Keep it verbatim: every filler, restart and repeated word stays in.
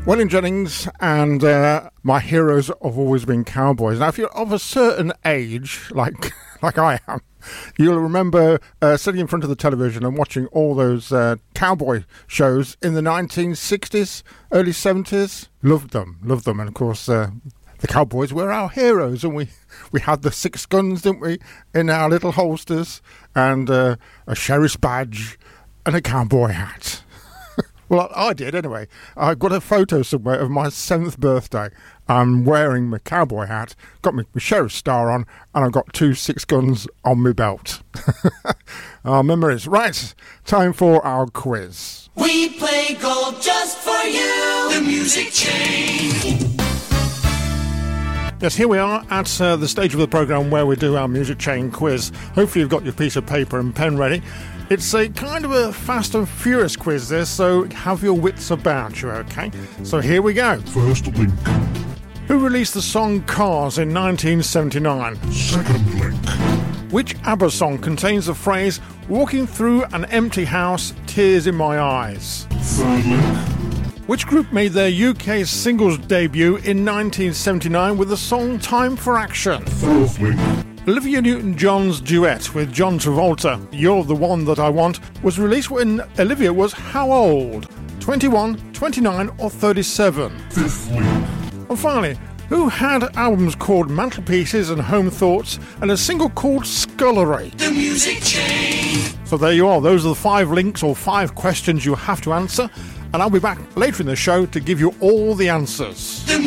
Waylon Jennings and uh, my heroes have always been cowboys. Now, if you're of a certain age, like like I am, you'll remember uh, sitting in front of the television and watching all those uh, cowboy shows in the nineteen sixties, early seventies. Loved them, loved them. And, of course, uh, the cowboys were our heroes, and we, we had the six guns, didn't we, in our little holsters, and uh, a sheriff's badge and a cowboy hat. Well, I did anyway. I got a photo somewhere of my seventh birthday. I'm wearing my cowboy hat, got my, my sheriff's star on, and I've got two six guns on my belt. Our memories. Right, time for our quiz. We play golf just for you, the Music Chain. Yes, here we are at uh, the stage of the programme where we do our Music Chain quiz. Hopefully you've got your piece of paper and pen ready. It's a kind of a fast and furious quiz this, so have your wits about you, okay? So here we go. First link. Who released the song Cars in nineteen seventy-nine? Second link. Which ABBA song contains the phrase, walking through an empty house, tears in my eyes? Third link. Which group made their U K singles debut in nineteen seventy-nine with the song Time for Action? Fourth link. Olivia Newton-John's duet with John Travolta, You're the One That I Want, was released when Olivia was how old? twenty-one, twenty-nine or thirty-seven? Fifth link. And finally, who had albums called Mantelpieces and Home Thoughts and a single called Scullery? The Music Chain. So there you are, those are the five links or five questions you have to answer, and I'll be back later in the show to give you all the answers. The